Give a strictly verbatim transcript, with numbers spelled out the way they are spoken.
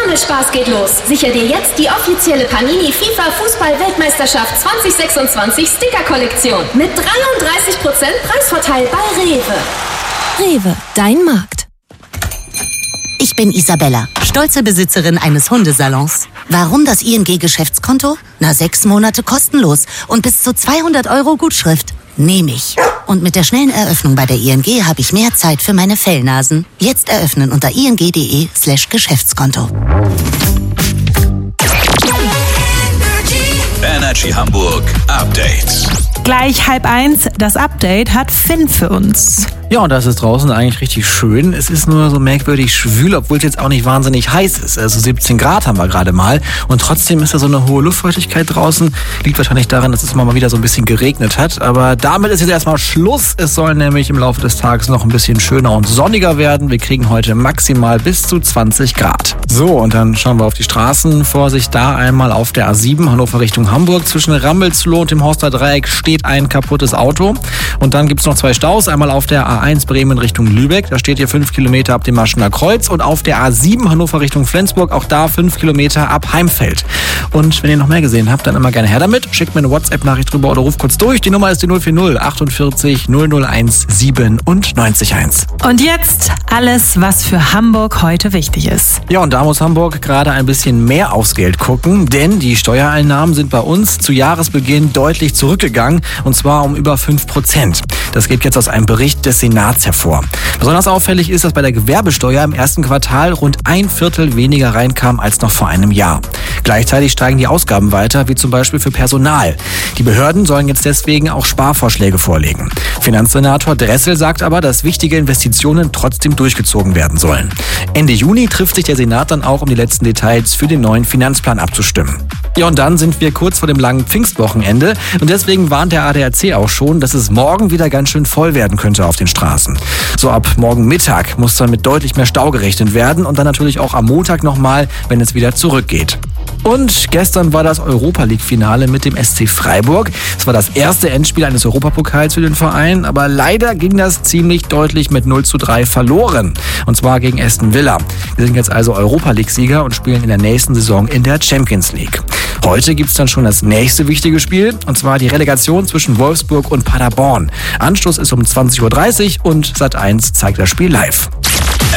Sammelspaß geht los. Sicher dir jetzt die offizielle Panini FIFA Fußball-Weltmeisterschaft zwanzig sechsundzwanzig Sticker-Kollektion mit dreiunddreißig Prozent Preisvorteil bei Rewe. Rewe, dein Markt. Ich bin Isabella, stolze Besitzerin eines Hundesalons. Warum das I N G-Geschäftskonto? Na, sechs Monate kostenlos und bis zu zweihundert Euro Gutschrift. Nehme ich. Und mit der schnellen Eröffnung bei der I N G habe ich mehr Zeit für meine Fellnasen. Jetzt eröffnen unter ing.de slash Geschäftskonto. Energy Hamburg Update. Gleich halb eins, das Update hat Finn für uns. Ja, und das ist draußen eigentlich richtig schön. Es ist nur so merkwürdig schwül, obwohl es jetzt auch nicht wahnsinnig heiß ist. Also siebzehn Grad haben wir gerade mal. Und trotzdem ist da so eine hohe Luftfeuchtigkeit draußen. Liegt wahrscheinlich daran, dass es immer mal wieder so ein bisschen geregnet hat. Aber damit ist jetzt erstmal Schluss. Es soll nämlich im Laufe des Tages noch ein bisschen schöner und sonniger werden. Wir kriegen heute maximal bis zu zwanzig Grad. So, und dann schauen wir auf die Straßen. Vorsicht da einmal auf der A sieben, Hannover Richtung Hamburg. Zwischen Rammelsloh und dem Horster Dreieck steht ein kaputtes Auto. Und dann gibt es noch zwei Staus. Einmal auf der A eins Bremen Richtung Lübeck. Da steht hier fünf Kilometer ab dem Maschener Kreuz. Und auf der A sieben Hannover Richtung Flensburg. Auch da fünf Kilometer ab Heimfeld. Und wenn ihr noch mehr gesehen habt, dann immer gerne her damit. Schickt mir eine WhatsApp-Nachricht drüber oder ruft kurz durch. Die Nummer ist die null vier null achtundvierzig null null eins sieben und neunzig eins. Und jetzt alles, was für Hamburg heute wichtig ist. Ja, und da muss Hamburg gerade ein bisschen mehr aufs Geld gucken, denn die Steuereinnahmen sind bei uns zu Jahresbeginn deutlich zurückgegangen, und zwar um über fünf Prozent. Das geht jetzt aus einem Bericht des Senats hervor. Besonders auffällig ist, dass bei der Gewerbesteuer im ersten Quartal rund ein Viertel weniger reinkam als noch vor einem Jahr. Gleichzeitig steigen die Ausgaben weiter, wie zum Beispiel für Personal. Die Behörden sollen jetzt deswegen auch Sparvorschläge vorlegen. Finanzsenator Dressel sagt aber, dass wichtige Investitionen trotzdem durchgezogen werden sollen. Ende Juni trifft sich der Senat dann auch, um die letzten Details für den neuen Finanzplan abzustimmen. Ja, und dann sind wir kurz vor dem langen Pfingstwochenende und deswegen warnt der A D A C auch schon, dass es morgen wieder ganz schön voll werden könnte auf den Straßen. So ab morgen Mittag muss dann mit deutlich mehr Stau gerechnet werden und dann natürlich auch am Montag nochmal, wenn es wieder zurückgeht. Und gestern war das Europa-League-Finale mit dem S C Freiburg. Es war das erste Endspiel eines Europapokals für den Verein, aber leider ging das ziemlich deutlich mit null zu drei verloren. Und zwar gegen Aston Villa. Wir sind jetzt also Europa-League-Sieger und spielen in der nächsten Saison in der Champions League. Heute gibt's dann schon das nächste wichtige Spiel, und zwar die Relegation zwischen Wolfsburg und Paderborn. Anstoß ist um zwanzig Uhr dreißig und Sat eins zeigt das Spiel live.